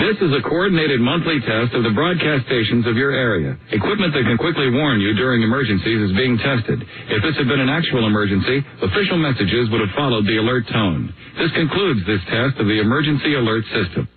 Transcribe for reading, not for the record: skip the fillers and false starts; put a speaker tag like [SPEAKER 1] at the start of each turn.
[SPEAKER 1] This is a coordinated monthly test of the broadcast stations of your area. Equipment that can quickly warn you during emergencies is being tested. If this had been an actual emergency, official messages would have followed the alert tone. This concludes this test of the emergency alert system.